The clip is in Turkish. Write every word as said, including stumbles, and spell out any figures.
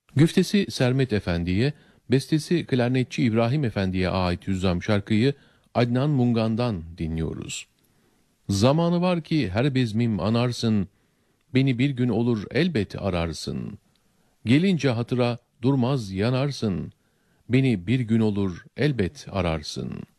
Güftesi Sermet Efendi'ye, bestesi klarnetçi İbrahim Efendi'ye ait Hüzzam şarkıyı Adnan Mungan'dan dinliyoruz. Zamanı var ki her bezmim anarsın, beni bir gün olur elbet ararsın. Gelince hatıra durmaz yanarsın, beni bir gün olur elbet ararsın.''